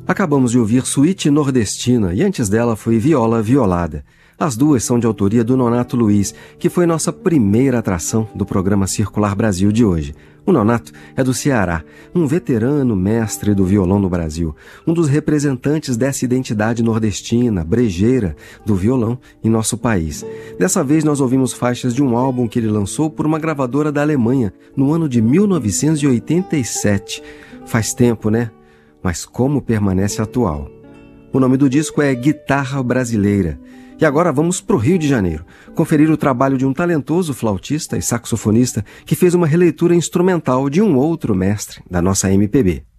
Acabamos de ouvir Suíte Nordestina e antes dela foi Viola Violada. As duas são de autoria do Nonato Luiz, que foi nossa primeira atração do programa Circular Brasil de hoje. O Nonato é do Ceará, um veterano mestre do violão no Brasil, um dos representantes dessa identidade nordestina, brejeira, do violão em nosso país. Dessa vez nós ouvimos faixas de um álbum que ele lançou por uma gravadora da Alemanha, no ano de 1987. Faz tempo, né? Mas como permanece atual. O nome do disco é Guitarra Brasileira. E agora vamos para o Rio de Janeiro, conferir o trabalho de um talentoso flautista e saxofonista que fez uma releitura instrumental de um outro mestre da nossa MPB.